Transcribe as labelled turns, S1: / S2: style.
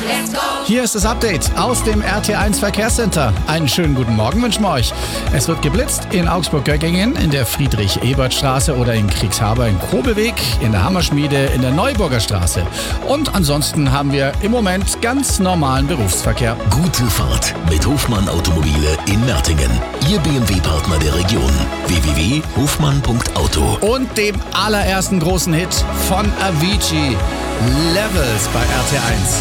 S1: Hier ist das Update aus dem RT1 Verkehrscenter. Einen schönen guten Morgen wünschen wir euch. Es wird geblitzt in Augsburg-Göggingen, in der Friedrich-Ebert-Straße oder in Kriegshaber in Kobelweg, in der Hammerschmiede, in der Neuburger Straße. Und ansonsten haben wir im Moment ganz normalen Berufsverkehr.
S2: Gute Fahrt mit Hofmann Automobile in Mertingen. Ihr BMW-Partner der Region. www.hofmann.auto.
S1: Und dem allerersten großen Hit von Avicii, Levels bei RT1.